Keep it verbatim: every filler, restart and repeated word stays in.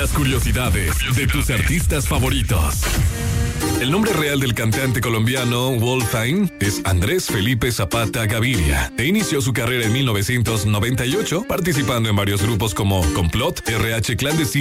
Las curiosidades de tus artistas favoritos. El nombre real del cantante colombiano Wolfine es Andrés Felipe Zapata Gaviria, e inició su carrera en mil novecientos noventa y ocho participando en varios grupos como Complot, R H Clandestino